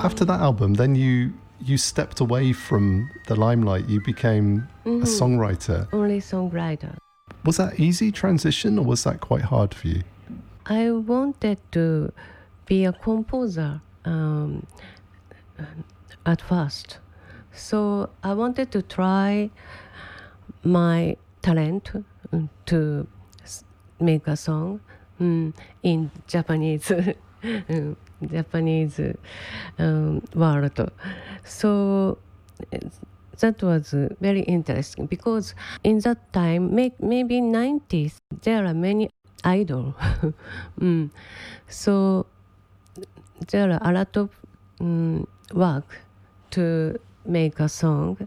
after that album, then you stepped away from the limelight. You became a songwriter. Only songwriter. Was that easy transition, or was that quite hard for you? I wanted to be a composer at first. So I wanted to try my talent to make a song in Japanese world. So that was very interesting because in that time, maybe 90s, there are many idols. So there are a lot of work to make a song.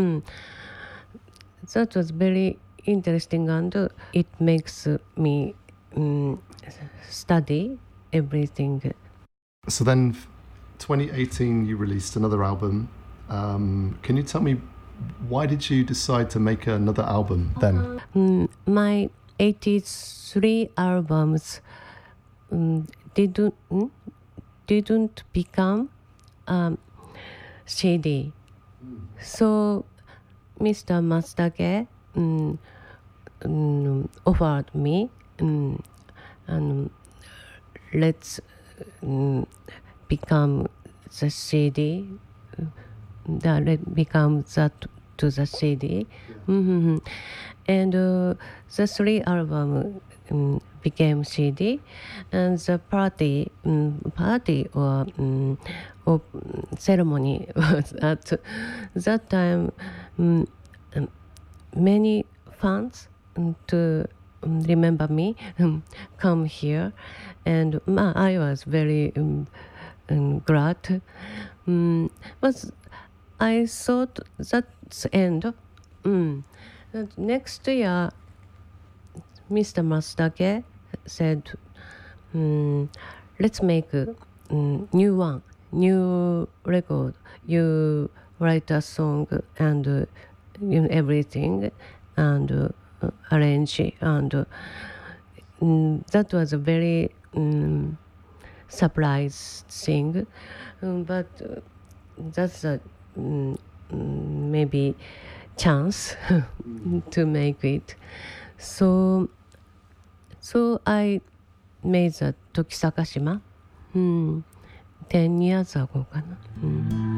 That was very interesting, and it makes me study everything. So then 2018 you released another album. Can you tell me, why did you decide to make another album then? My 83 albums didn't become CD. So Mr. Matsutake offered me and let's become the CD. Let become that to the CD. And the 3 album became CD, and the party or ceremony was at that time. Many fans to remember me come here, and I was very glad. But I thought that's the end. Next year, Mr. Matsutake said, let's make a new record. You write a song and everything, and arrange, and that was a very surprise thing. But that's a maybe chance to make it. So I made the Toki Sakashima 10 years ago かな。